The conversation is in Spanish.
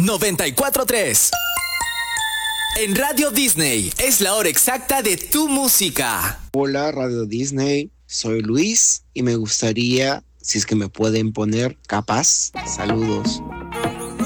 94.3. En Radio Disney es la hora exacta de tu música. Hola Radio Disney, soy Luis y me gustaría, si es que me pueden poner Capaz. Saludos.